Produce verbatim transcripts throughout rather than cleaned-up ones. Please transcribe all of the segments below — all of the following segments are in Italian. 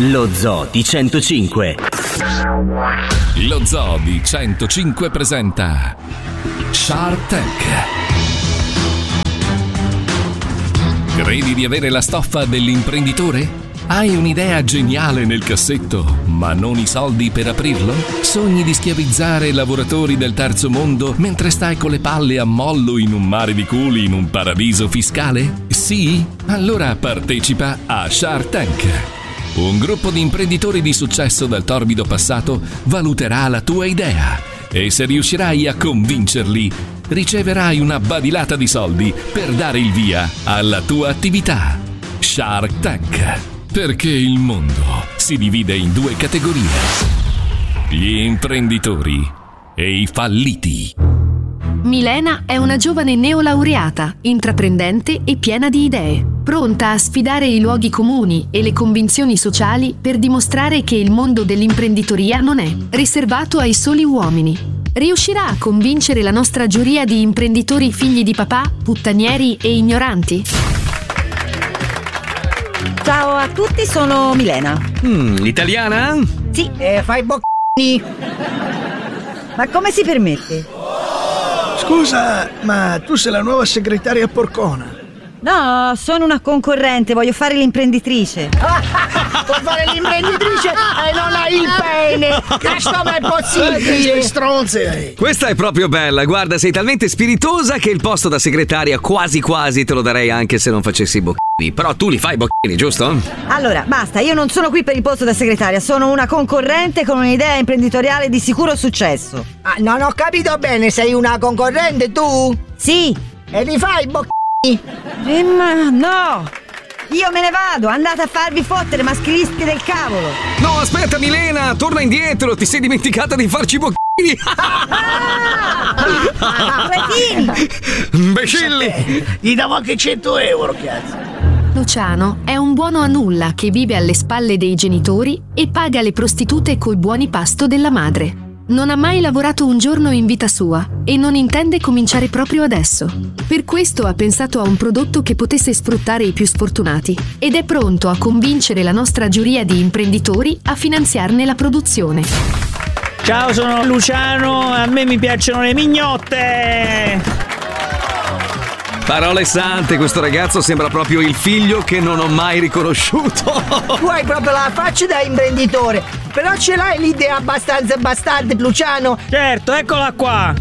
Lo Zoo di centocinque. Lo Zoo di centocinque presenta Shark Tank. Credi di avere la stoffa dell'imprenditore? Hai un'idea geniale nel cassetto, ma non i soldi per aprirlo? Sogni di schiavizzare lavoratori del terzo mondo mentre stai con le palle a mollo in un mare di culi in un paradiso fiscale? Sì? Allora partecipa a Shark Tank. Un gruppo di imprenditori di successo dal torbido passato valuterà la tua idea e se riuscirai a convincerli, riceverai una badilata di soldi per dare il via alla tua attività. Shark Tank. Perché il mondo si divide in due categorie: gli imprenditori e i falliti. Milena è una giovane neolaureata, intraprendente e piena di idee, pronta a sfidare i luoghi comuni e le convinzioni sociali per dimostrare che il mondo dell'imprenditoria non è riservato ai soli uomini. Riuscirà a convincere la nostra giuria di imprenditori figli di papà, puttanieri e ignoranti? Ciao a tutti, sono Milena. Mm, italiana? Sì. Eh, fai bocchini. Ma come si permette? Scusa, ma tu sei la nuova segretaria porcona? No, sono una concorrente, voglio fare l'imprenditrice. Vuoi fare l'imprenditrice e non hai il pene? Questo non è possibile. Stronze. Questa è proprio bella, guarda, sei talmente spiritosa che il posto da segretaria quasi quasi te lo darei anche se non facessi i bocchini. Però tu li fai i bocchini, giusto? Allora, basta, io non sono qui per il posto da segretaria, sono una concorrente con un'idea imprenditoriale di sicuro successo. Ah, non ho capito bene, sei una concorrente tu? Sì. E li fai i bocchini? Eh, ma no! Io me ne vado, andate a farvi fottere, maschilisti del cavolo! No, aspetta Milena, torna indietro, ti sei dimenticata di farci i bocchini! Ah! Cretini! Imbecilli! Gli davo anche cento euro, cazzo! Luciano è un buono a nulla che vive alle spalle dei genitori e paga le prostitute coi buoni pasto della madre. Non ha mai lavorato un giorno in vita sua e non intende cominciare proprio adesso. Per questo ha pensato a un prodotto che potesse sfruttare i più sfortunati ed è pronto a convincere la nostra giuria di imprenditori a finanziarne la produzione. Ciao, sono Luciano, a me mi piacciono le mignotte! Parole sante, questo ragazzo sembra proprio il figlio che non ho mai riconosciuto. Tu hai proprio la faccia da imprenditore, però ce l'hai l'idea abbastanza bastante, Luciano? Certo, eccola qua.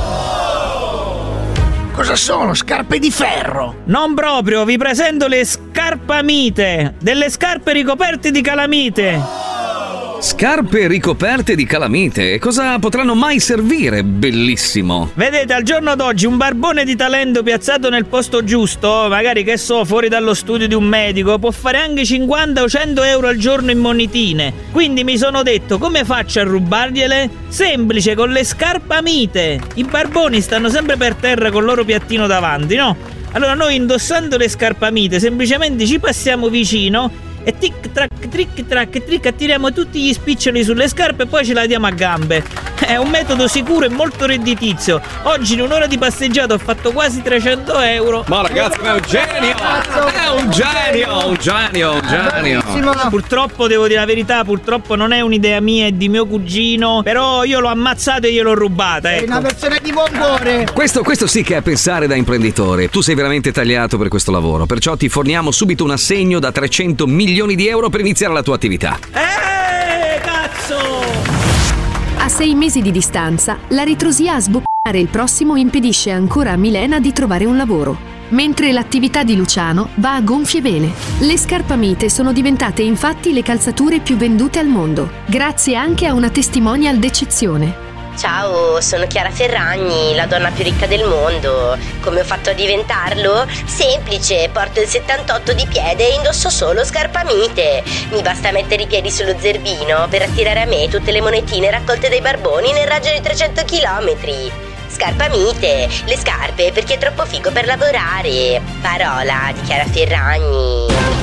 Cosa sono? Scarpe di ferro? Non proprio, vi presento le scarpamite, delle scarpe ricoperte di calamite. Scarpe ricoperte di calamite, e cosa potranno mai servire? Bellissimo. Vedete, al giorno d'oggi un barbone di talento piazzato nel posto giusto, magari che so, fuori dallo studio di un medico, può fare anche cinquanta o cento euro al giorno in monetine. Quindi mi sono detto, come faccio a rubargliele? Semplice, con le scarpamite. I barboni stanno sempre per terra col loro piattino davanti, no? Allora noi, indossando le scarpamite, semplicemente ci passiamo vicino e tic trac tric trac tric attiriamo tutti gli spiccioli sulle scarpe e poi ce la diamo a gambe. È un metodo sicuro e molto redditizio. Oggi in un'ora di passeggiata ho fatto quasi trecento euro. Ma ragazzi, è un genio! È un genio! Un genio! Un genio! Purtroppo, devo dire la verità, purtroppo non è un'idea mia, è di mio cugino. Però io l'ho ammazzato e gliel'ho rubata, ecco. È una persona di buon cuore. Questo, questo sì che è pensare da imprenditore. Tu sei veramente tagliato per questo lavoro, perciò ti forniamo subito un assegno da trecento milioni di euro per iniziare la tua attività. Eh, cazzo! A sei mesi di distanza, la ritrosia a sboccare il prossimo impedisce ancora a Milena di trovare un lavoro, mentre l'attività di Luciano va a gonfie vele. Le scarpamite sono diventate infatti le calzature più vendute al mondo, grazie anche a una testimonial d'eccezione. Ciao, sono Chiara Ferragni, la donna più ricca del mondo. Come ho fatto a diventarlo? Semplice, porto il settantotto di piede e indosso solo scarpamite. Mi basta mettere i piedi sullo zerbino per attirare a me tutte le monetine raccolte dai barboni nel raggio di trecento chilometri. Scarpamite, le scarpe per chi è troppo figo per lavorare. Parola di Chiara Ferragni.